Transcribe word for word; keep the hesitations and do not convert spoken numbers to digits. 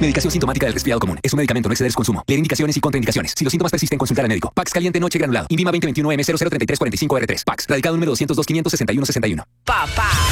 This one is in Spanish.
Medicación sintomática del resfriado común. Es un medicamento, no exceder su consumo. Leer indicaciones y contraindicaciones. Si los síntomas persisten, consultar al médico. Pax caliente noche granulado. Invima veinte veintiuno M cero cero treinta y tres cuarenta y cinco R tres. Pax. Radicado número doscientos dos quinientos sesenta y uno sesenta y uno. Papá.